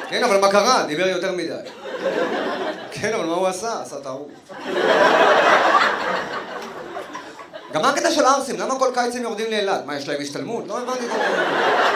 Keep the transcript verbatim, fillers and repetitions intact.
כן, אבל מה קרה? דיבר יותר מדי. כן, אבל מה הוא עשה? עשה טעות. גם מה הקטע של ערסים? למה כל קיץ הם יורדים לאילת? מה, יש להם השתלמות? לא הבנתי את זה.